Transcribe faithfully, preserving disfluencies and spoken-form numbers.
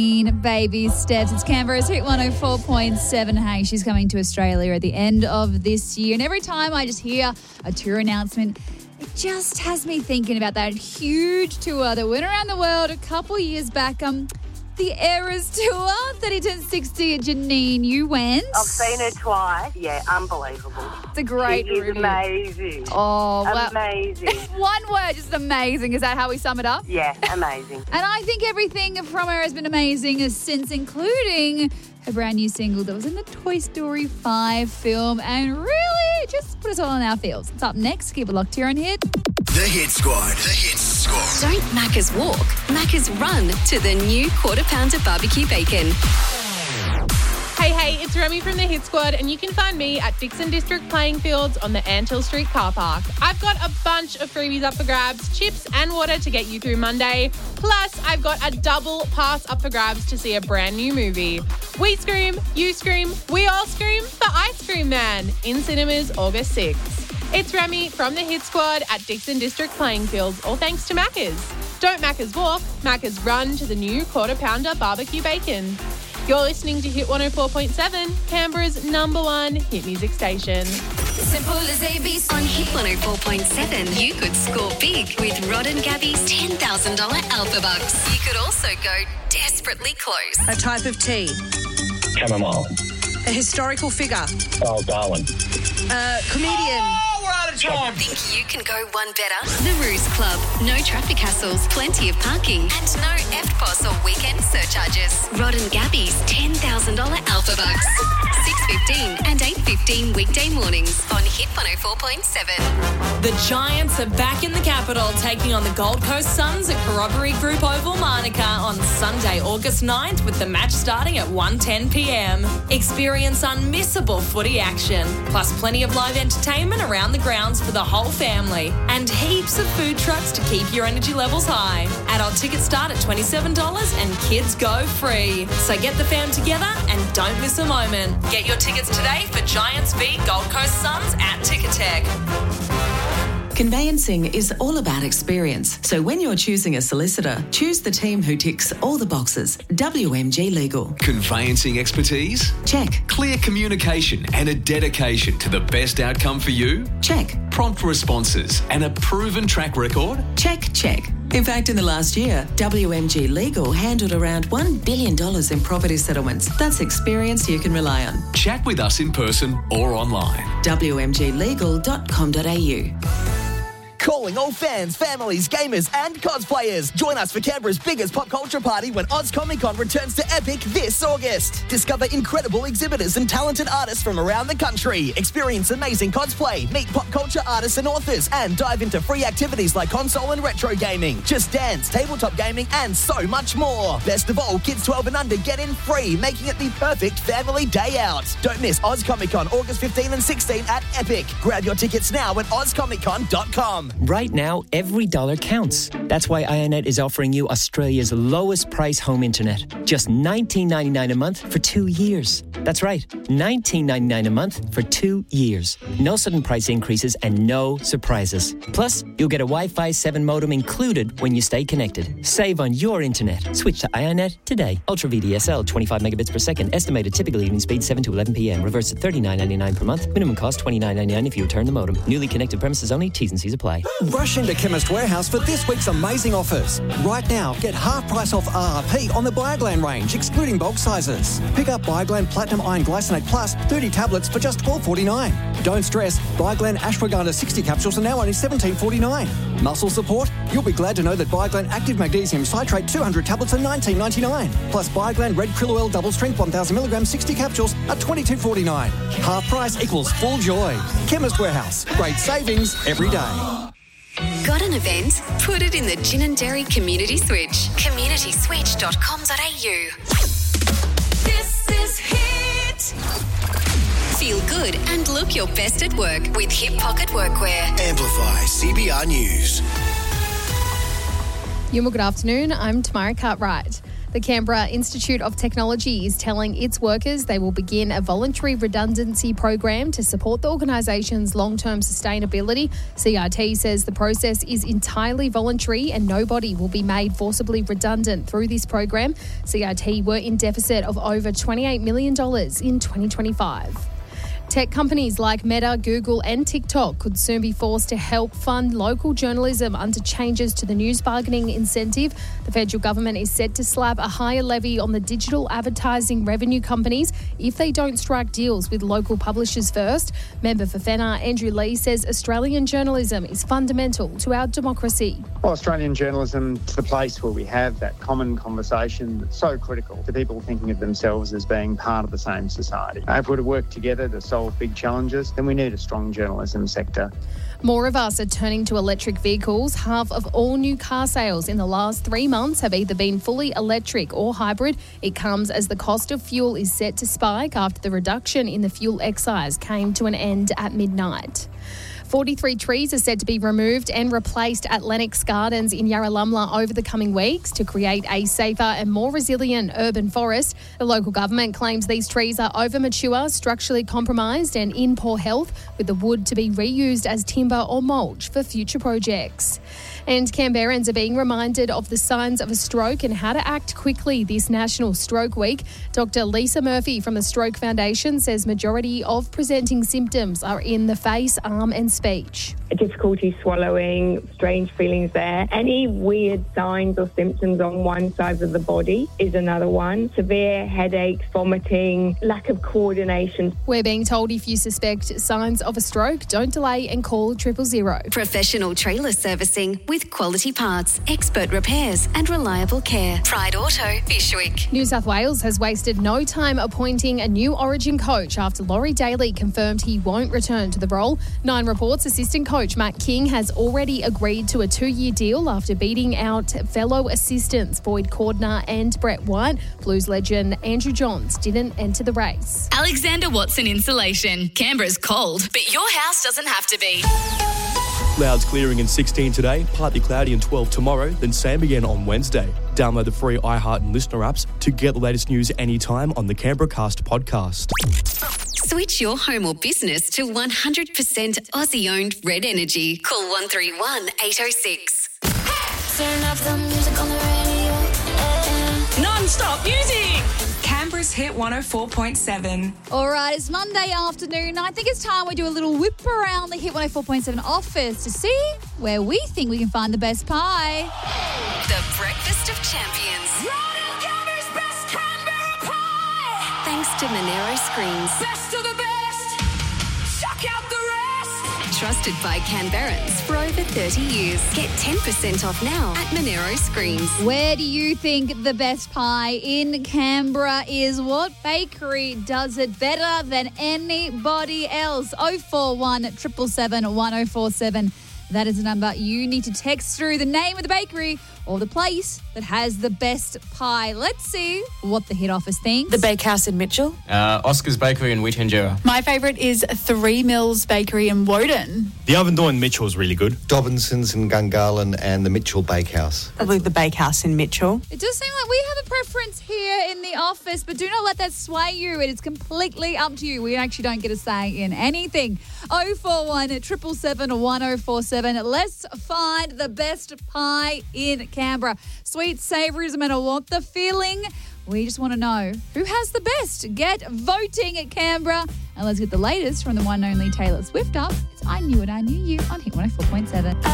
Baby steps. It's Canberra's Hit one oh four point seven. Hey, she's coming to Australia at the end of this year. And every time I just hear a tour announcement, it just has me thinking about that huge tour that went around the world a couple years back. Um, the Eras tour that he turned sixty at Janine. You went. I've seen her twice. Yeah, unbelievable. It's a great It is review. amazing. Oh, well, amazing. one word, just amazing. Is that how we sum it up? Yeah, amazing. And I think everything from her has been amazing since, including her brand new single that was in the Toy Story five film, and really just put us all on our feels. It's up next. Keep it locked here on Hit. The Hit Squad. The Hit Squad. Don't Macca's walk, Macca's run to the new Quarter Pounder Barbecue Bacon. Hey, hey, it's Remy from the Hit Squad, and you can find me at Dixon District Playing Fields on the Antill Street car park. I've got a bunch of freebies up for grabs, chips and water to get you through Monday. Plus, I've got a double pass up for grabs to see a brand new movie. We scream, you scream, we all scream for Ice Cream Man in cinemas August sixth. It's Remy from the Hit Squad at Dixon District Playing Fields, all thanks to Macca's. Don't Macca's walk, Macca's run to the new Quarter Pounder Barbecue Bacon. You're listening to Hit one oh four point seven, Canberra's number one hit music station. Simple as A B C. On Hit one oh four point seven, you could score big with Rod and Gabby's ten thousand dollars Alpha Bucks. You could also go desperately close. A type of tea. Chamomile. A historical figure. Oh, Darwin. A comedian. Oh, we're out of time. Think you can go one better? The Ruse Club. No traffic hassles, plenty of parking, and no E F T P O S or weekend surcharges. Rod and Gabby's ten thousand dollars Alpha Bucks. six fifteen and eight fifteen weekday mornings on Hit one oh four point seven. The Giants are back in the capital, taking on the Gold Coast Suns at Corroboree Group Oval, Monica, on Sunday, August ninth, with the match starting at one ten p.m. Experience unmissable footy action, plus plenty of live entertainment around the grounds for the whole family, and heaps of food trucks to keep your energy levels high. Adult tickets start at twenty-seven dollars and kids go free. So get the fam together and don't miss a moment. Get your tickets today for Giants v Gold Coast Suns at Ticketek. Conveyancing is all about experience. So when you're choosing a solicitor, choose the team who ticks all the boxes. W M G Legal. Conveyancing expertise? Check. Clear communication and a dedication to the best outcome for you? Check. Prompt responses and a proven track record? Check, check. In fact, in the last year, W M G Legal handled around one billion dollars in property settlements. That's experience you can rely on. Chat with us in person or online. w m g legal dot com dot a u. Calling all fans, families, gamers and cosplayers. Join us for Canberra's biggest pop culture party when Oz Comic Con returns to Epic this August. Discover incredible exhibitors and talented artists from around the country. Experience amazing cosplay, meet pop culture artists and authors, and dive into free activities like console and retro gaming, Just Dance, tabletop gaming and so much more. Best of all, kids twelve and under get in free, making it the perfect family day out. Don't miss Oz Comic Con August fifteenth and sixteenth at Epic. Grab your tickets now at oz comic con dot com. Right now, every dollar counts. That's why iiNet is offering you Australia's lowest price home internet. Just nineteen ninety-nine a month for two years. That's right, nineteen ninety-nine a month for two years. No sudden price increases and no surprises. Plus, you'll get a Wi-Fi seven modem included when you stay connected. Save on your internet. Switch to iiNet today. Ultra V D S L, twenty-five megabits per second. Estimated typical evening speed seven to eleven p.m. Reverse at thirty-nine ninety-nine per month. Minimum cost twenty-nine ninety-nine if you return the modem. Newly connected premises only. T's and C's apply. Rush into Chemist Warehouse for this week's amazing offers. Right now, get half price off R R P on the Bioglan range, excluding bulk sizes. Pick up Bioglan Platinum Iron Glycinate Plus thirty tablets for just twelve forty-nine. Don't stress, Bioglan Ashwagandha sixty capsules are now only seventeen forty-nine. Muscle support? You'll be glad to know that Bioglan Active Magnesium Citrate two hundred tablets are nineteen ninety-nine. Plus Bioglan Red Krill Oil Double Strength one thousand milligrams sixty capsules are twenty-two forty-nine. Half price equals full joy. Chemist Warehouse. Great savings every day. Got an event? Put it in the Gin and Dairy Community Switch. community switch dot com dot a u. This is Hit. Feel good and look your best at work with Hip Pocket Workwear. Amplify C B R News. Good afternoon. I'm Tamara Cartwright. The Canberra Institute of Technology is telling its workers they will begin a voluntary redundancy program to support the organisation's long-term sustainability. C I T says the process is entirely voluntary and nobody will be made forcibly redundant through this program. C I T were in deficit of over twenty-eight million dollars in twenty twenty-five. Tech companies like Meta, Google and TikTok could soon be forced to help fund local journalism under changes to the news bargaining incentive. The federal government is set to slap a higher levy on the digital advertising revenue companies if they don't strike deals with local publishers first. Member for Fenner, Andrew Lee, says Australian journalism is fundamental to our democracy. Well, Australian journalism is the place where we have that common conversation that's so critical to people thinking of themselves as being part of the same society. If we're to work together to solve big challenges, then we need a strong journalism sector. More of us are turning to electric vehicles. Half of all new car sales in the last three months have either been fully electric or hybrid. It comes as the cost of fuel is set to spike after the reduction in the fuel excise came to an end at midnight. forty-three trees are said to be removed and replaced at Lennox Gardens in Yarralumla over the coming weeks to create a safer and more resilient urban forest. The local government claims these trees are over-mature, structurally compromised and in poor health, with the wood to be reused as timber or mulch for future projects. And Canberrans are being reminded of the signs of a stroke and how to act quickly this National Stroke Week. Doctor Lisa Murphy from the Stroke Foundation says majority of presenting symptoms are in the face, arm and speech. Difficulty swallowing, strange feelings there. Any weird signs or symptoms on one side of the body is another one. Severe headaches, vomiting, lack of coordination. We're being told if you suspect signs of a stroke, don't delay and call triple zero. Professional trailer servicing with quality parts, expert repairs and reliable care. Pride Auto, Bishwick. New South Wales has wasted no time appointing a new Origin coach after Laurie Daly confirmed he won't return to the role. Nine reports assistant coach Matt King has already agreed to a two-year deal after beating out fellow assistants Boyd Cordner and Brett White. Blues legend Andrew Johns didn't enter the race. Alexander Watson Insulation. Canberra's cold, but your house doesn't have to be. Clouds clearing in sixteen today, partly cloudy and twelve tomorrow, then same again on Wednesday. Download the free iHeart and Listener apps to get the latest news anytime on the Canberra Cast podcast. Switch your home or business to one hundred percent Aussie-owned Red Energy. Call one three one, eight oh six. Turn up the music on the radio. Non-stop music. Canberra's Hit one oh four point seven. All right, it's Monday afternoon. I think it's time we do a little whip around the Hit one oh four point seven office to see where we think we can find the best pie. The Breakfast of Champions. Rodden Gabby's best Canberra pie. Thanks to Monero Screens. Best of the best. Chuck out the rest. Trusted by Canberrans for over thirty years. Get ten percent off now at Monero Screens. Where do you think the best pie in Canberra is? What bakery does it better than anybody else? oh four one, seven seven seven, one oh four seven. That is the number you need to text through the name of the bakery or the place that has the best pie. Let's see what the Hit Office thinks. The Bakehouse in Mitchell. Uh, Oscar's Bakery in Witangera. My favourite is Three Mills Bakery in Woden. The Oven Door in Mitchell is really good. Dobinson's in Gungahlin and the Mitchell Bakehouse. Probably the Bakehouse in Mitchell. It does seem like we have a preference here in the office, but do not let that sway you. It is completely up to you. We actually don't get a say in anything. oh four one, seven seven seven, one oh four seven. Let's find the best pie in Canberra. Sweet, savoury, doesn't matter what the feeling. We just want to know who has the best. Get voting at Canberra. And let's get the latest from the one and only Taylor Swift up. It's I Knew It, I Knew You on Hit one oh four point seven.